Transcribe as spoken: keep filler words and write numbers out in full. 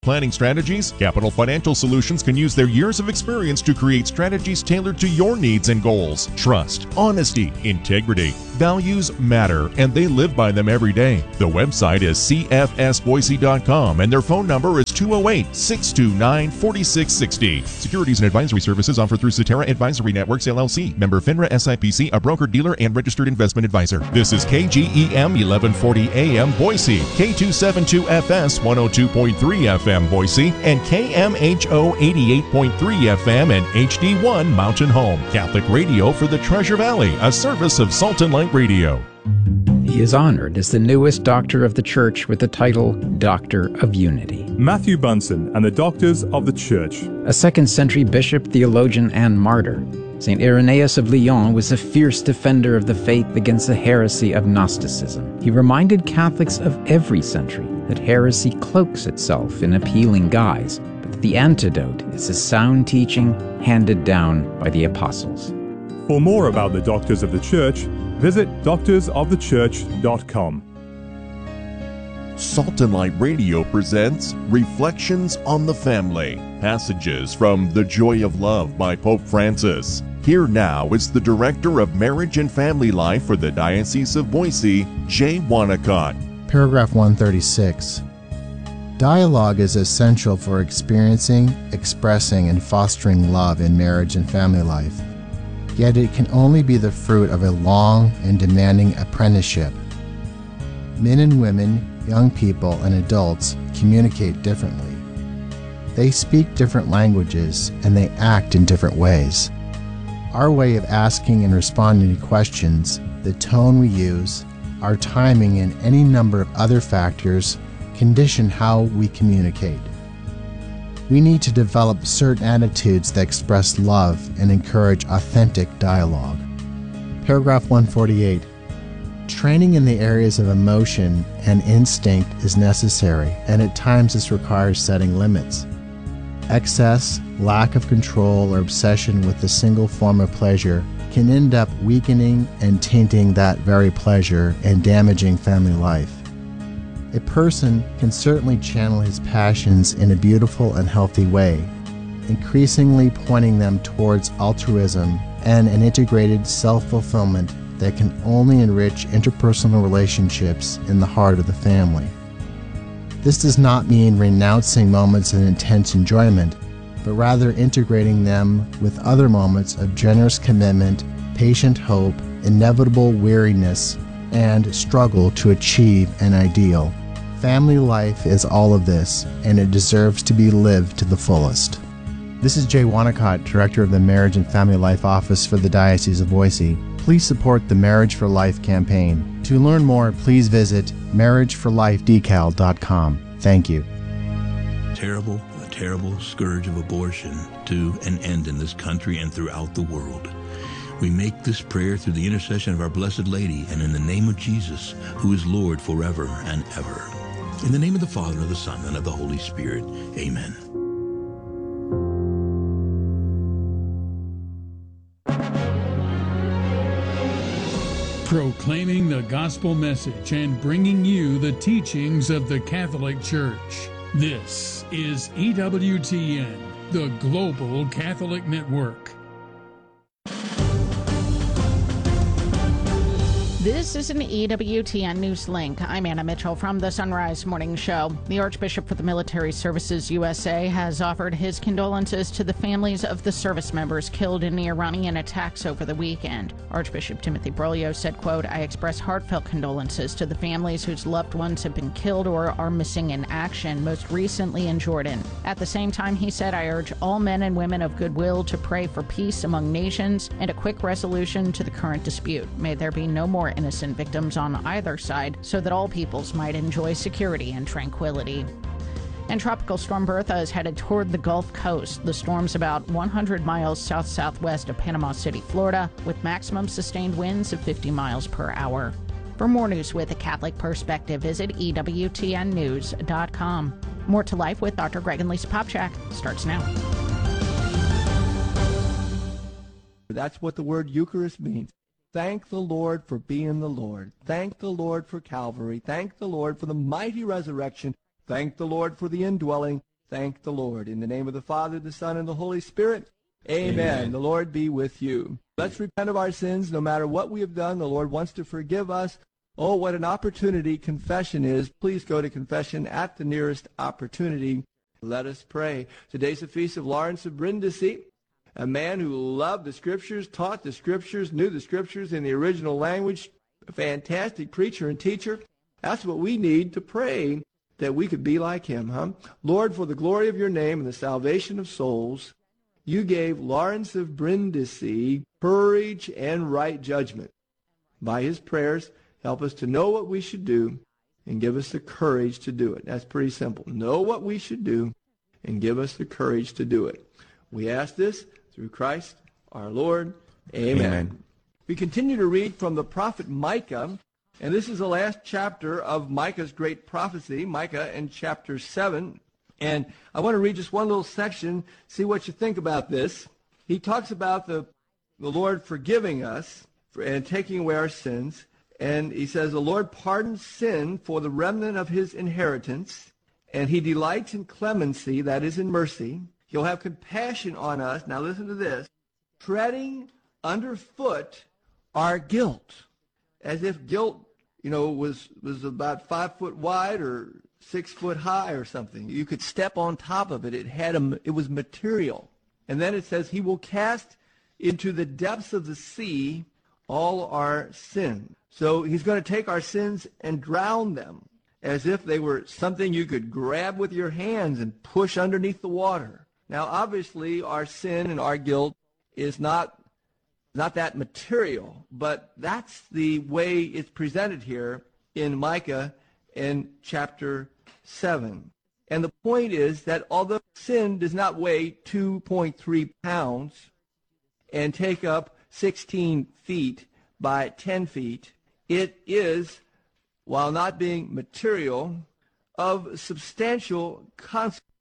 Planning strategies? Capital Financial Solutions can use their years of experience to create strategies tailored to your needs and goals. Trust, honesty, integrity. Values matter, and they live by them every day. The website is c f s boise dot com, and their phone number is two oh eight, six two nine, four six six zero. Securities and advisory services offered through Cetera Advisory Networks, L L C. Member FINRA S I P C, a broker-dealer and registered investment advisor. This is K G E M eleven forty A M Boise, K two seventy-two F S one oh two point three F M Boise, and K M H O eighty-eight point three F M and H D one Mountain Home. Catholic radio for the Treasure Valley, a service of Salt and Light Radio. He is honored as the newest doctor of the Church with the title Doctor of Unity. Matthew Bunson and the Doctors of the Church. A second century bishop, theologian, and martyr, Saint Irenaeus of Lyon was a fierce defender of the faith against the heresy of Gnosticism. He reminded Catholics of every century that heresy cloaks itself in appealing guise, but that the antidote is a sound teaching handed down by the apostles. For more about the Doctors of the Church, visit doctors of the church dot com. Salt and Light Radio presents Reflections on the Family, passages from The Joy of Love by Pope Francis. Here now is the Director of Marriage and Family Life for the Diocese of Boise, Jay Wanacott. Paragraph one thirty-six. Dialogue is essential for experiencing, expressing, and fostering love in marriage and family life. Yet it can only be the fruit of a long and demanding apprenticeship. Men and women, young people, and adults communicate differently. They speak different languages, and they act in different ways. Our way of asking and responding to questions, the tone we use, our timing, and any number of other factors condition how we communicate. We need to develop certain attitudes that express love and encourage authentic dialogue. Paragraph one forty-eight. Training in the areas of emotion and instinct is necessary, and at times this requires setting limits. Excess, lack of control, or obsession with a single form of pleasure can end up weakening and tainting that very pleasure and damaging family life. A person can certainly channel his passions in a beautiful and healthy way, increasingly pointing them towards altruism and an integrated self-fulfillment that can only enrich interpersonal relationships in the heart of the family. This does not mean renouncing moments of intense enjoyment, but rather integrating them with other moments of generous commitment, patient hope, inevitable weariness, and struggle to achieve an ideal. Family life is all of this, and it deserves to be lived to the fullest. This is Jay Wanacott, Director of the Marriage and Family Life Office for the Diocese of Boise. Please support the Marriage for Life campaign. To learn more, please visit marriage for life decal dot com. Thank you. Terrible, a terrible scourge of abortion to an end in this country and throughout the world. We make this prayer through the intercession of our Blessed Lady and in the name of Jesus, who is Lord forever and ever. In the name of the Father, and of the Son, and of the Holy Spirit. Amen. Proclaiming the gospel message and bringing you the teachings of the Catholic Church. This is E W T N, the Global Catholic Network. This is an E W T N News Link. I'm Anna Mitchell from the Sunrise Morning Show. The Archbishop for the Military Services U S A has offered his condolences to the families of the service members killed in the Iranian attacks over the weekend. Archbishop Timothy Broglio said, quote, I express heartfelt condolences to the families whose loved ones have been killed or are missing in action, most recently in Jordan. At the same time, he said, I urge all men and women of goodwill to pray for peace among nations and a quick resolution to the current dispute. May there be no more innocent victims on either side, so that all peoples might enjoy security and tranquility. And Tropical Storm Bertha is headed toward the Gulf Coast. The storm's about one hundred miles south-southwest of Panama City, Florida, with maximum sustained winds of fifty miles per hour. For more news with a Catholic perspective, visit E W T N news dot com. More to Life with Doctor Greg and Lisa Popchak starts now. That's what the word Eucharist means. Thank the Lord for being the Lord. Thank the Lord for Calvary. Thank the Lord for the mighty resurrection. Thank the Lord for the indwelling. Thank the Lord. In the name of the Father, the Son, and the Holy Spirit, amen. Amen. The Lord be with you. Let's repent of our sins. No matter what we have done, the Lord wants to forgive us. Oh, what an opportunity confession is. Please go to confession at the nearest opportunity. Let us pray. Today's the feast of Lawrence of Brindisi, a man who loved the Scriptures, taught the Scriptures, knew the Scriptures in the original language, a fantastic preacher and teacher. That's what we need to pray, that we could be like him, huh? Lord, for the glory of your name and the salvation of souls, you gave Lawrence of Brindisi courage and right judgment. By his prayers, help us to know what we should do and give us the courage to do it. That's pretty simple. Know what we should do and give us the courage to do it. We ask this through Christ our Lord. Amen. Amen. We continue to read from the prophet Micah, and this is the last chapter of Micah's great prophecy, Micah in chapter seven. And I want to read just one little section, see what you think about this. He talks about the, the Lord forgiving us for, and taking away our sins. And he says, the Lord pardons sin for the remnant of his inheritance, and he delights in clemency, that is in mercy. He'll have compassion on us. Now listen to this. Treading underfoot our guilt, as if guilt, you know, was, was about five foot wide or six foot high or something. You could step on top of it. It had a, it was material. And then it says, he will cast into the depths of the sea all our sin. So he's going to take our sins and drown them as if they were something you could grab with your hands and push underneath the water. Now, obviously, our sin and our guilt is not, not that material, but that's the way it's presented here in Micah in chapter seven. And the point is that although sin does not weigh two point three pounds and take up sixteen feet by ten feet, it is, while not being material, of substantial consequence.